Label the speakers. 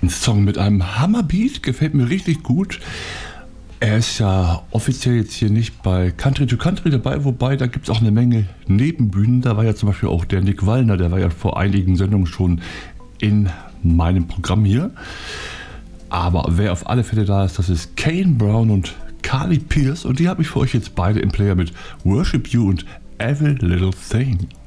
Speaker 1: Ein Song mit einem Hammerbeat, gefällt mir richtig gut. Er ist ja offiziell jetzt hier nicht bei Country to Country dabei, wobei da gibt es auch eine Menge Nebenbühnen. Da war ja zum Beispiel auch der Nick Wallner, der war ja vor einigen Sendungen schon in meinem Programm hier. Aber wer auf alle Fälle da ist, das ist Kane Brown und Carly Pearce und die habe ich für euch jetzt beide im Player mit Worship You und Every Little Thing.